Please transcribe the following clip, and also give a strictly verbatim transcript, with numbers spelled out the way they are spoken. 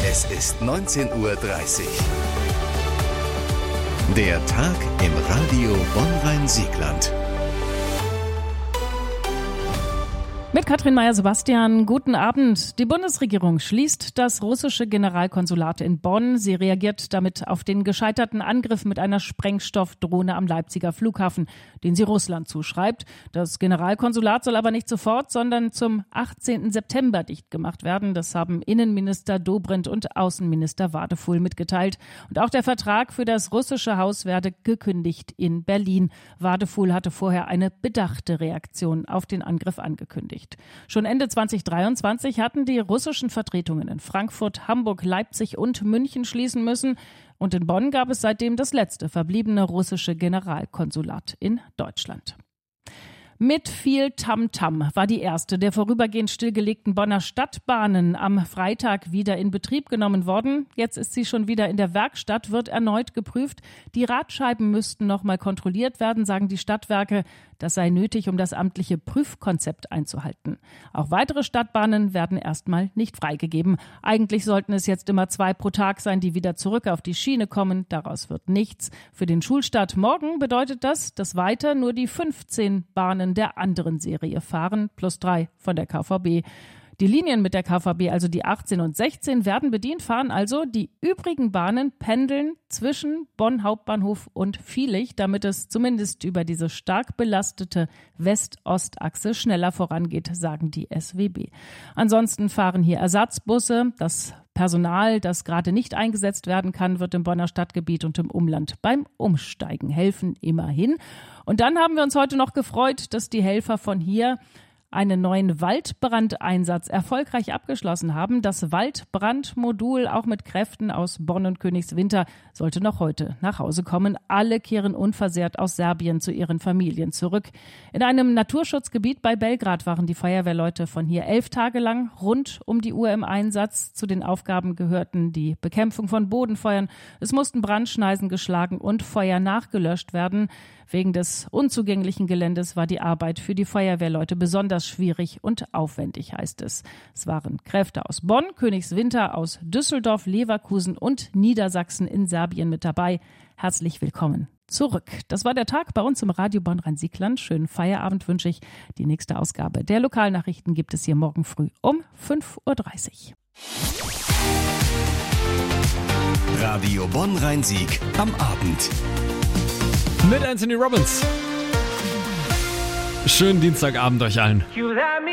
Es ist neunzehn Uhr dreißig. Der Tag im Radio Bonn-Rhein-Siegland. Mit Katrin Meyer-Sebastian, guten Abend. Die Bundesregierung schließt das russische Generalkonsulat in Bonn. Sie reagiert damit auf den gescheiterten Angriff mit einer Sprengstoffdrohne am Leipziger Flughafen, den sie Russland zuschreibt. Das Generalkonsulat soll aber nicht sofort, sondern zum achtzehnten September dicht gemacht werden. Das haben Innenminister Dobrindt und Außenminister Wadefuhl mitgeteilt. Und auch der Vertrag für das russische Haus werde gekündigt in Berlin. Wadefuhl hatte vorher eine bedachte Reaktion auf den Angriff angekündigt. Schon Ende zweitausenddreiundzwanzig hatten die russischen Vertretungen in Frankfurt, Hamburg, Leipzig und München schließen müssen. Und in Bonn gab es seitdem das letzte verbliebene russische Generalkonsulat in Deutschland. Mit viel Tamtam war die erste der vorübergehend stillgelegten Bonner Stadtbahnen am Freitag wieder in Betrieb genommen worden. Jetzt ist sie schon wieder in der Werkstatt, wird erneut geprüft. Die Radscheiben müssten noch mal kontrolliert werden, sagen die Stadtwerke. Das sei nötig, um das amtliche Prüfkonzept einzuhalten. Auch weitere Stadtbahnen werden erstmal nicht freigegeben. Eigentlich sollten es jetzt immer zwei pro Tag sein, die wieder zurück auf die Schiene kommen. Daraus wird nichts. Für den Schulstart morgen bedeutet das, dass weiter nur die fünfzehn Bahnen der anderen Serie fahren, plus drei von der K V B. Die Linien mit der K V B, also die achtzehn und sechzehn, werden bedient, fahren also. Die übrigen Bahnen pendeln zwischen Bonn Hauptbahnhof und Viehlich, damit es zumindest über diese stark belastete West-Ost-Achse schneller vorangeht, sagen die S W B. Ansonsten fahren hier Ersatzbusse. Das Personal, das gerade nicht eingesetzt werden kann, wird im Bonner Stadtgebiet und im Umland beim Umsteigen helfen, immerhin. Und dann haben wir uns heute noch gefreut, dass die Helfer von hier einen neuen Waldbrandeinsatz erfolgreich abgeschlossen haben. Das Waldbrandmodul, auch mit Kräften aus Bonn und Königswinter, sollte noch heute nach Hause kommen. Alle kehren unversehrt aus Serbien zu ihren Familien zurück. In einem Naturschutzgebiet bei Belgrad waren die Feuerwehrleute von hier elf Tage lang rund um die Uhr im Einsatz. Zu den Aufgaben gehörten die Bekämpfung von Bodenfeuern. Es mussten Brandschneisen geschlagen und Feuer nachgelöscht werden. Wegen des unzugänglichen Geländes war die Arbeit für die Feuerwehrleute besonders schwierig und aufwendig, heißt es. Es waren Kräfte aus Bonn, Königswinter, aus Düsseldorf, Leverkusen und Niedersachsen in Serbien mit dabei. Herzlich willkommen zurück. Das war der Tag bei uns im Radio Bonn-Rhein-Siegland. Schönen Feierabend wünsche ich. Die nächste Ausgabe der Lokalnachrichten gibt es hier morgen früh um fünf Uhr dreißig. Radio Bonn-Rhein-Sieg am Abend. Mit Anthony Robbins. Schönen Dienstagabend euch allen.